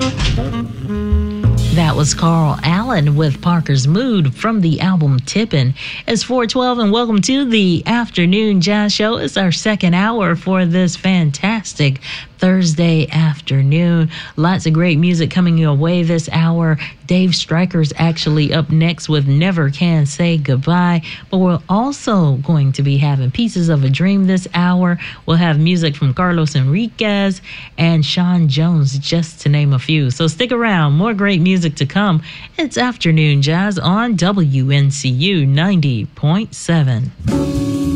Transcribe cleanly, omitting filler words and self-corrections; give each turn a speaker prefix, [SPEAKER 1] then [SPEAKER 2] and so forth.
[SPEAKER 1] That was Carl Allen with Parker's Mood from the album Tippin'. It's 4:12 and welcome to the Afternoon Jazz Show. It's our second hour for this fantastic Thursday afternoon. Lots of great music coming your way this hour. Dave Stryker's actually up next with Never Can Say Goodbye. But we're also going to be having Pieces of a Dream this hour. We'll have music from Carlos Enriquez and Sean Jones, just to name a few. So stick around. More great music to come. It's Afternoon Jazz on WNCU 90.7.